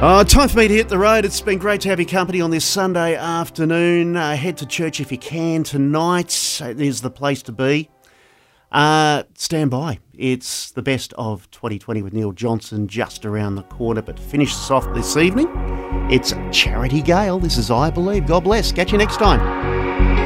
Time for me to hit the road. It's been great to have your company on this Sunday afternoon. Head to church if you can tonight. It is the place to be. Stand by. It's the best of 2020 with Neil Johnson just around the corner. But to finish us off this evening, it's Charity Gale. This is I Believe. God bless. Catch you next time.